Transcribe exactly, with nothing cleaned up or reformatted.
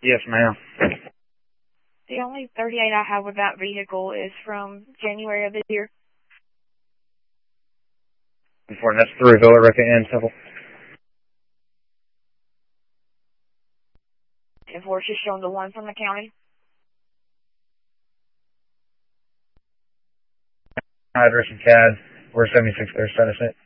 Yes, ma'am. The only thirty-eight I have with that vehicle is from January of this year. Before that's through Villa Rica and Temple. And for it's just showing the one from the county. Address and C A D. We're seventy-six there, Status eight.